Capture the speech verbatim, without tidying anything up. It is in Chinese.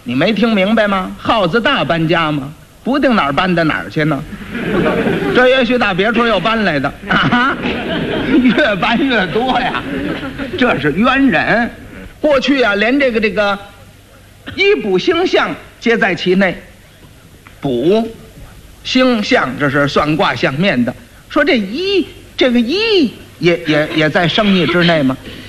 你没听明白吗？耗子大搬家吗？不定哪儿搬到哪儿去呢。这也许打别处又搬来的啊，越搬越多呀。这是冤人。过去啊，连这个这个医卜星象皆在其内。卜、星象这是算卦相面的。说这医这个医也也也在生意之内吗？